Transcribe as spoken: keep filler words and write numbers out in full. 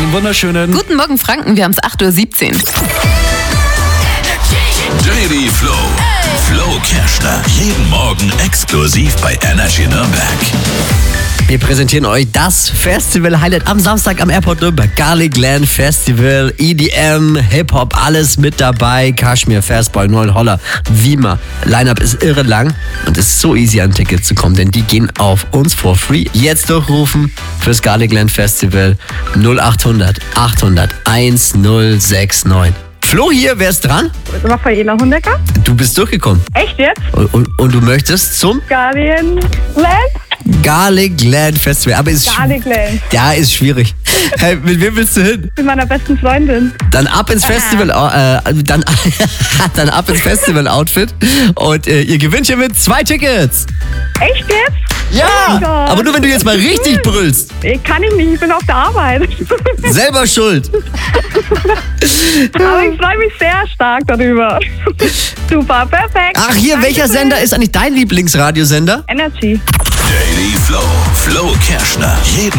einen wunderschönen Guten Morgen, Franken. Wir haben es acht Uhr siebzehn. Daily Flow. Flo Kerschner. Jeden Morgen exklusiv bei Energy Nürnberg. Wir präsentieren euch das Festival-Highlight am Samstag am Airport Nürnberg. Garlic Land Festival, E D M, Hip-Hop, alles mit dabei. Kashmir, Fastball, Neun Holler, Wiemer. Line-Up ist irre lang und es ist so easy an Tickets zu kommen, denn die gehen auf uns for free. Jetzt durchrufen fürs Garlic Land Festival null acht hundert achthundert1069. Flo hier, wer ist dran? Raffaela Hundecker. Du bist durchgekommen. Echt jetzt? Und, und, und du möchtest zum Guardian Land? Garlic Land Festival. Aber ist Garlic Land. Ja, ist schwierig. Hey, mit wem willst du hin? Mit meiner besten Freundin. Dann ab ins Festival, äh, dann, dann ab ins Festival-Outfit und äh, ihr gewinnt hier mit zwei Tickets. Echt jetzt? Ja, Oh mein Gott. aber nur wenn du jetzt mal richtig brüllst. Ich kann ich nicht, ich bin auf der Arbeit. Selber schuld. Aber ich freue mich sehr stark darüber. Super, perfekt. Ach hier, welcher Dankeschön. Sender ist eigentlich dein Lieblingsradiosender? Energy. Daily Flow. Flo Kerschner. Jeden